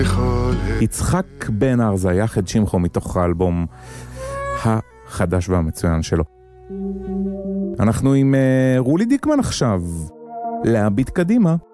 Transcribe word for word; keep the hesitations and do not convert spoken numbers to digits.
יצחק בן ארזה, יחד שמחו, מתוך האלבום החדש והמצוין שלו. אנחנו עם רולי דיקמן עכשיו, להביט קדימה.